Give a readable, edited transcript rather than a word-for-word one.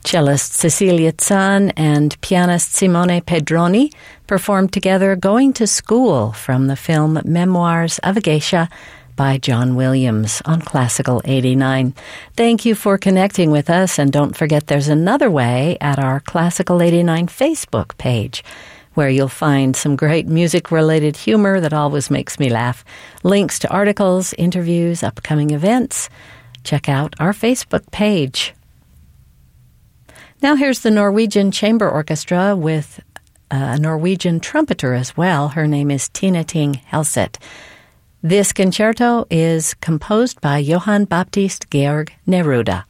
Cellist Cecilia Zahn and pianist Simone Pedroni performed together Going to School from the film Memoirs of a Geisha by John Williams on Classical 89. Thank you for connecting with us, and don't forget there's another way at our Classical 89 Facebook page, where you'll find some great music-related humor that always makes me laugh, links to articles, interviews, upcoming events. Check out our Facebook page. Now here's the Norwegian Chamber Orchestra with a Norwegian trumpeter as well. Her name is Tina Ting Helseth. This concerto is composed by Johann Baptist Georg Neruda.